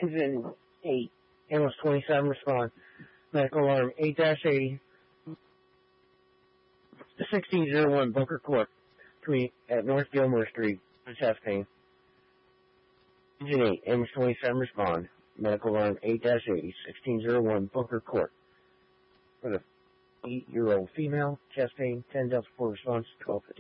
Engine 8, ambulance 27, respond. Medical alarm 8-80, 1601 Bunker Court, at North Gilmore Street, chest pain. Engine 8, ambulance 27, respond. Medical alarm 8-80, 1601 Bunker Court. For the 8-year-old female, chest pain, 10 Delta 4 response, 12:50.